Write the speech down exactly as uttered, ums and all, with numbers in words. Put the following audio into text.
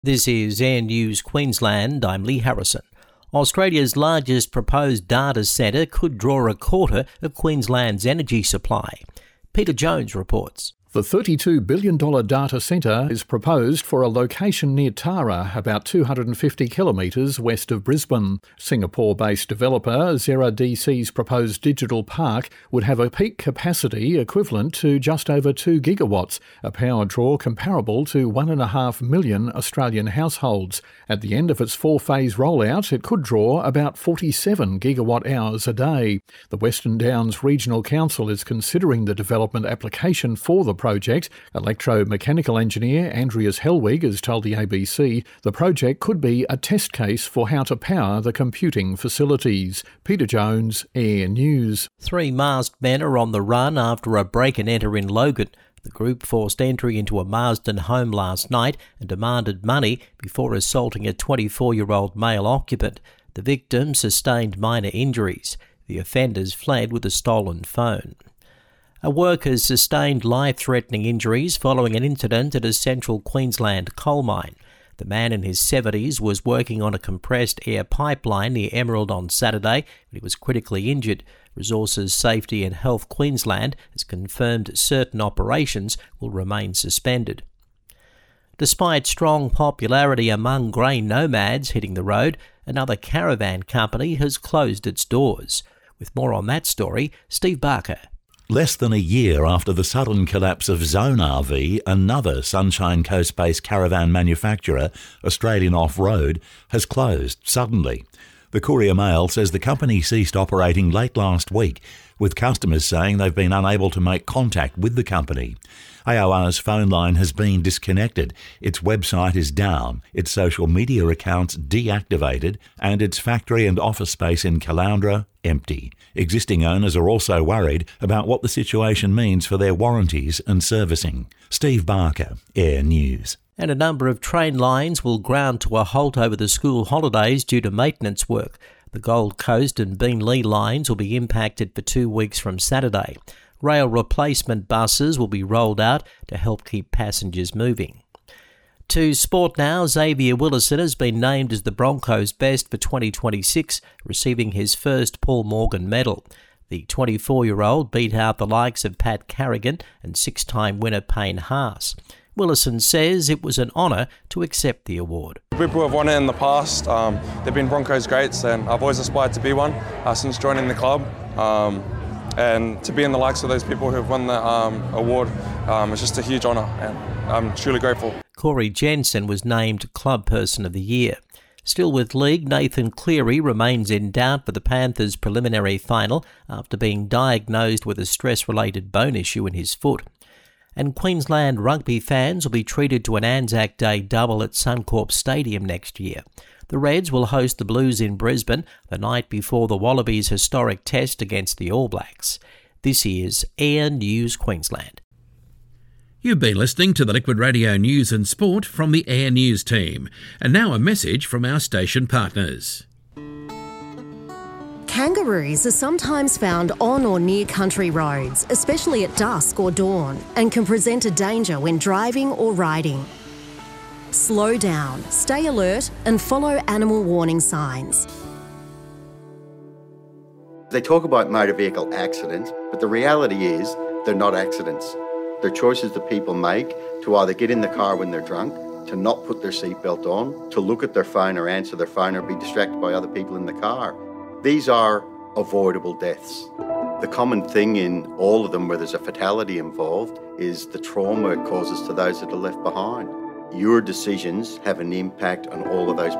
This is Air News Queensland. I'm Lee Harrison. Australia's largest proposed data centre could draw a quarter of Queensland's energy supply. Peter Jones reports. The thirty-two billion dollars data centre is proposed for a location near Tara, about two hundred fifty kilometres west of Brisbane. Singapore-based developer Xera D C's proposed digital park would have a peak capacity equivalent to just over two gigawatts, a power draw comparable to one point five million Australian households. At the end of its four-phase rollout, it could draw about forty-seven gigawatt hours a day. The Western Downs Regional Council is considering the development application for the project. Electromechanical engineer Andreas Hellwig has told the A B C the project could be a test case for how to power the computing facilities. Peter Jones, Air News. Three masked men are on the run after a break and enter in Logan. The group forced entry into a Marsden home last night and demanded money before assaulting a twenty-four-year-old male occupant. The victim sustained minor injuries. The offenders fled with a stolen phone. A worker sustained life-threatening injuries following an incident at a central Queensland coal mine. The man in his seventies was working on a compressed air pipeline near Emerald on Saturday, but he was critically injured. Resources Safety and Health Queensland has confirmed certain operations will remain suspended. Despite strong popularity among grain nomads hitting the road, another caravan company has closed its doors. With more on that story, Steve Barker. Less than a year after the sudden collapse of Zone R V, another Sunshine Coast-based caravan manufacturer, Australian Off-Road, has closed suddenly. The Courier Mail says the company ceased operating late last week, with customers saying they've been unable to make contact with the company. A O R's phone line has been disconnected, its website is down, its social media accounts deactivated, and its factory and office space in Caloundra empty. Existing owners are also worried about what the situation means for their warranties and servicing. Steve Barker, Air News. And a number of train lines will ground to a halt over the school holidays due to maintenance work. The Gold Coast and Beenleigh lines will be impacted for two weeks from Saturday. Rail replacement buses will be rolled out to help keep passengers moving. To sport now, Xavier Willison has been named as the Broncos' best for twenty twenty-six, receiving his first Paul Morgan medal. The twenty-four-year-old beat out the likes of Pat Carrigan and six-time winner Payne Haas. Willison says it was an honour to accept the award. People have won it in the past. Um, they've been Broncos greats, and I've always aspired to be one uh, since joining the club. Um, and to be in the likes of those people who have won the um, award um, is just a huge honour, and I'm truly grateful. Corey Jensen was named Club Person of the Year. Still with league, Nathan Cleary remains in doubt for the Panthers' preliminary final after being diagnosed with a stress-related bone issue in his foot. And Queensland rugby fans will be treated to an Anzac Day double at Suncorp Stadium next year. The Reds will host the Blues in Brisbane the night before the Wallabies' historic test against the All Blacks. This is Air News Queensland. You've been listening to the Liquid Radio News and Sport from the Air News team. And now a message from our station partners. Kangaroos are sometimes found on or near country roads, especially at dusk or dawn, and can present a danger when driving or riding. Slow down, stay alert, and follow animal warning signs. They talk about motor vehicle accidents, but the reality is they're not accidents. They're choices that people make to either get in the car when they're drunk, to not put their seatbelt on, to look at their phone or answer their phone or be distracted by other people in the car. These are avoidable deaths. The common thing in all of them where there's a fatality involved is the trauma it causes to those that are left behind. Your decisions have an impact on all of those